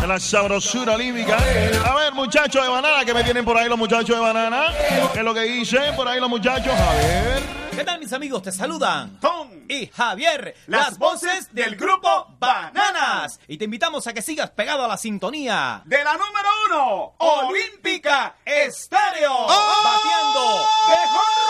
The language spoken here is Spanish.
de la sabrosura olímpica. A ver, muchachos de Banana, que me tienen por ahí los muchachos de Banana. ¿Qué es lo que dicen por ahí los muchachos? A ver. ¿Qué tal, mis amigos? Te saludan Tom y Javier, las voces del grupo Bananas. Y te invitamos a que sigas pegado a la sintonía De la número 1, Olímpica Estéreo. Bateando ¡De